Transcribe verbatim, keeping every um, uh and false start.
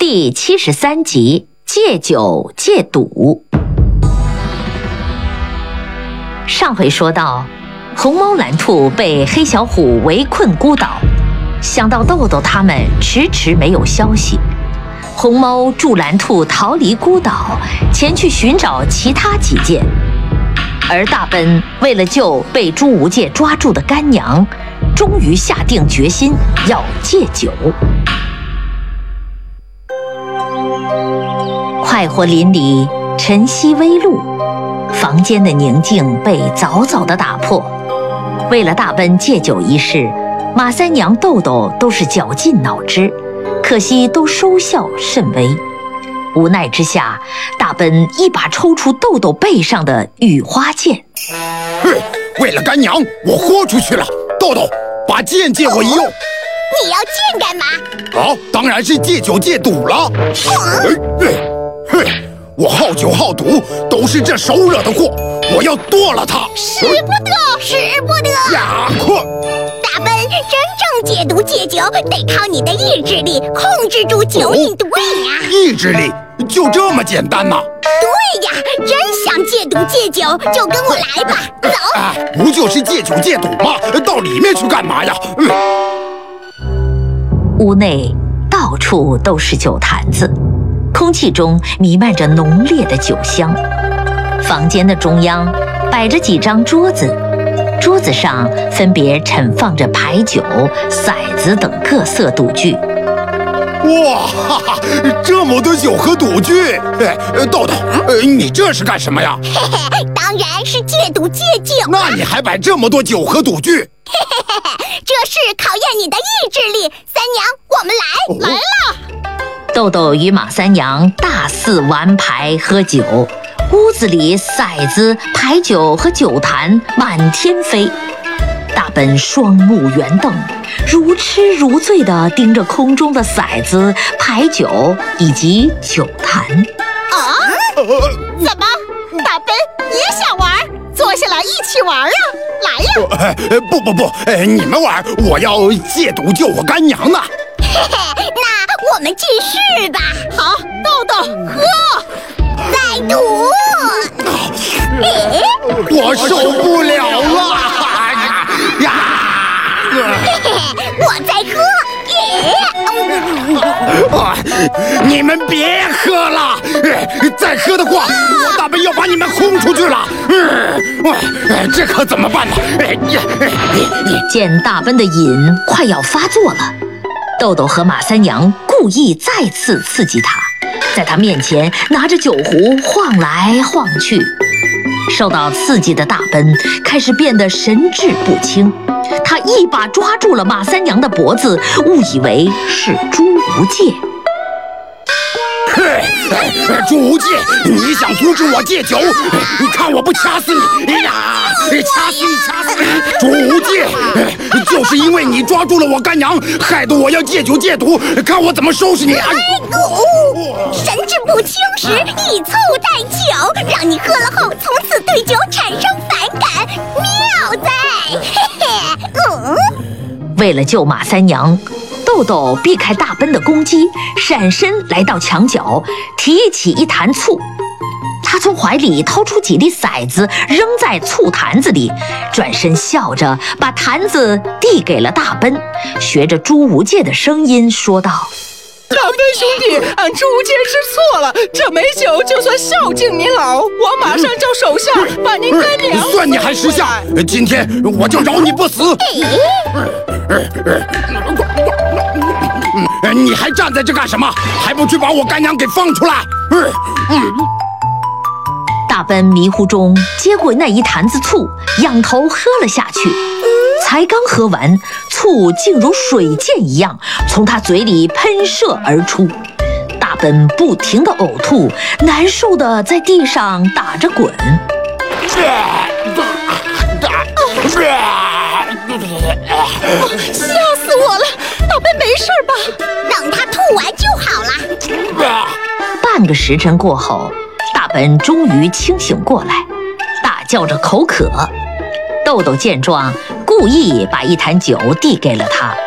第七十三集戒酒戒赌。上回说到，红猫蓝兔被黑小虎围困孤岛，想到豆豆他们迟迟没有消息，红猫助蓝兔逃离孤岛，前去寻找其他几件。而大奔为了救被朱无戒抓住的干娘，终于下定决心要戒酒。快活林里晨曦微露，房间的宁静被早早地打破。为了大奔戒酒一事，马三娘、豆豆都是绞尽脑汁，可惜都收效甚微。无奈之下，大奔一把抽出豆豆背上的雨花剑。 嘿，为了干娘，我豁出去了。豆豆，把剑借我一用。 你要剑干嘛？ 啊，当然是戒酒戒赌了。嗯嘿，我好酒好赌，都是这手惹的祸，我要剁了他！ 使不得，使不得！ 呀，快！ 大奔，真正戒毒戒酒，得靠你的意志力控制住酒瘾毒瘾呀！ 意志力就这么简单呐？ 对呀，真想戒毒戒酒，就跟我来吧，走！ 哎，不就是戒酒戒赌吗？到里面去干嘛呀？嗯、 屋内到处都是酒坛子。空气中弥漫着浓烈的酒香，房间的中央摆着几张桌子，桌子上分别陈放着牌九、骰子等各色赌具。 哇哈哈，这么多酒和赌具！哎，豆豆，呃，你这是干什么呀？ 嘿嘿，当然是戒赌戒酒。 那你还摆这么多酒和赌具？ 嘿嘿嘿嘿，这是考验你的意志力。三娘，我们来，哦、来了。 豆豆与马三娘大肆玩牌喝酒，屋子里骰子、牌九和酒坛满天飞。大奔双目圆瞪，如痴如醉地盯着空中的骰子、牌九以及酒坛。 啊？怎么，大奔你也想玩？坐下来一起玩啊！来呀！ 呃、不不不，呃，你们玩，我要戒赌救我干娘呢。 嘿嘿，那我们继续吧。 好，豆豆喝， 再赌。 哎，我受不了了呀！ 嘿嘿，我再喝。 啊！你们别喝了，再喝的话，我大奔要把你们轰出去了。嗯，这可怎么办呢？ 见大奔的瘾快要发作了。豆豆和马三娘故意再次刺激他，在他面前拿着酒壶晃来晃去。受到刺激的大奔开始变得神志不清，他一把抓住了马三娘的脖子，误以为是朱无戒。 朱无戒，你想阻止我戒酒？你看我不掐死你！哎呀，掐死你，掐死你！朱无戒，就是因为你抓住了我干娘，害得我要戒酒戒赌，看我怎么收拾你！哎呦，神志不清时以醋代酒，让你喝了后从此对酒产生反感，妙哉！嘿嘿，嗯。 为了救马三娘，豆豆避开大奔的攻击，闪身来到墙角，提起一坛醋。他从怀里掏出几粒骰子，扔在醋坛子里，转身笑着把坛子递给了大奔，学着朱无戒的声音说道：“ 大奔兄弟，俺朱无戒知错了，这枚酒就算孝敬您老，我马上叫手下把您干娘。 算你还识相，今天我就饶你不死。你还站在这干什么？还不去把我干娘给放出来！ 大奔迷糊中接过那一坛子醋，仰头喝了下去。才刚喝完，醋竟如水箭一样从他嘴里喷射而出。大奔不停地呕吐，难受地在地上打着滚。 吓死我了！大奔没事吧？ 等他吐完就好了。 半个时辰过后，大奔终于清醒过来，大叫着口渴。豆豆见状，故意把一坛酒递给了他。